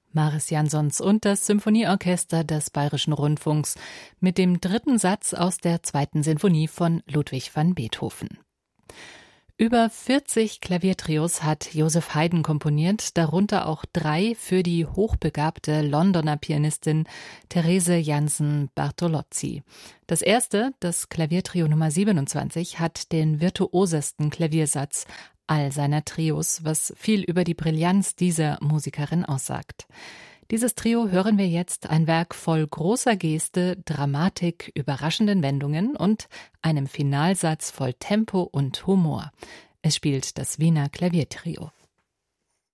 Maris Jansons und das Symphonieorchester des Bayerischen Rundfunks mit dem dritten Satz aus der 2. Sinfonie von Ludwig van Beethoven. Über 40 Klaviertrios hat Joseph Haydn komponiert, darunter auch 3 für die hochbegabte Londoner Pianistin Therese Jansen-Bartolozzi. Das erste, das Klaviertrio Nummer 27, hat den virtuosesten Klaviersatz all seiner Trios, was viel über die Brillanz dieser Musikerin aussagt. Dieses Trio hören wir jetzt, ein Werk voll großer Geste, Dramatik, überraschenden Wendungen und einem Finalsatz voll Tempo und Humor. Es spielt das Wiener Klaviertrio.